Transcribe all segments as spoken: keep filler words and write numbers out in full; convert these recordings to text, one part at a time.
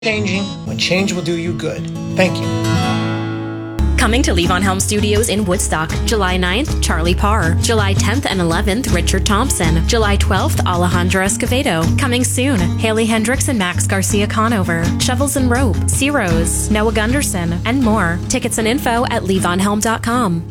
Changing when change will do you good. Thank you. Coming to Levon Helm Studios in Woodstock, July ninth, Charlie Parr. July tenth and eleventh, Richard Thompson. July twelfth, Alejandro Escovedo. Coming soon, Haley Hendricks and Max Garcia Conover. Shovels and Rope, C-Rose, Noah Gunderson, and more. Tickets and info at levon helm dot com.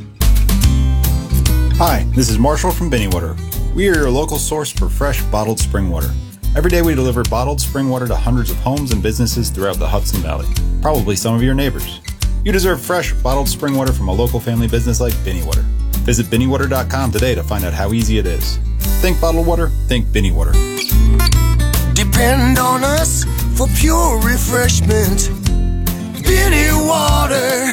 Hi, this is Marshall from Binnywater. We are your local source for fresh, bottled spring water. Every day we deliver bottled spring water to hundreds of homes and businesses throughout the Hudson Valley, probably some of your neighbors. You deserve fresh, bottled spring water from a local family business like Binnywater. Visit binnywater dot com today to find out how easy it is. Think bottled water, think Binnywater. Depend on us for pure refreshment. Binnywater.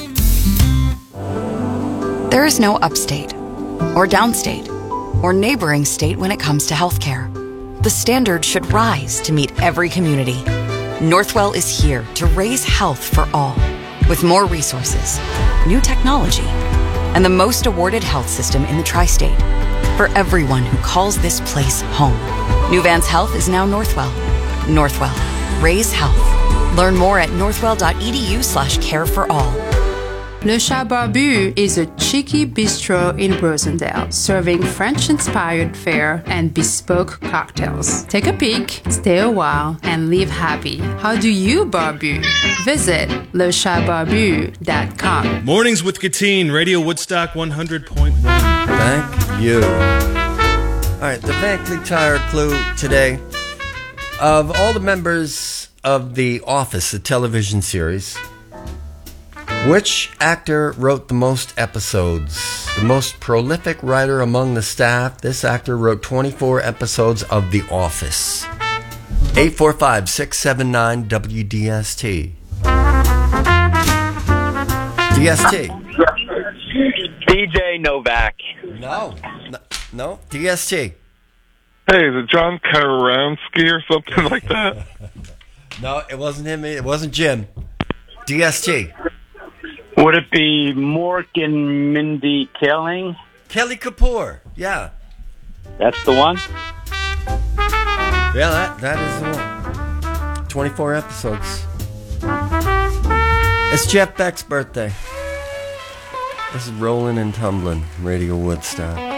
There is no upstate, or downstate, or neighboring state when it comes to healthcare. The standard should rise to meet every community. Northwell is here to raise health for all, with more resources, new technology, and the most awarded health system in the tri-state for everyone who calls this place home. New Vance Health is now Northwell. Northwell. Raise health. Learn more at northwell.edu slash care for all. Le Chat Barbu is a cheeky bistro in Rosendale, serving French-inspired fare and bespoke cocktails. Take a peek, stay a while, and leave happy. How do you barbu? Visit le chat barbu dot com. Mornings with Katine, Radio Woodstock one hundred point one. Thank you. All right, the Vankly Tire clue today. Of all the members of The Office, the television series, which actor wrote the most episodes? The most prolific writer among the staff, this actor wrote twenty-four episodes of The Office. eight four five, six seven nine, W D S T. D S T. D J Novak. No. No, no. D S T. Hey, is it John Karansky or something like that? No, it wasn't him. It wasn't Jim. D S T. Would it be Mork and Mindy Kaling? Kelly Kapoor, yeah. That's the one? Yeah, that, that is the one. twenty-four episodes. It's Jeff Beck's birthday. This is Rolling and Tumbling, Radio Woodstock.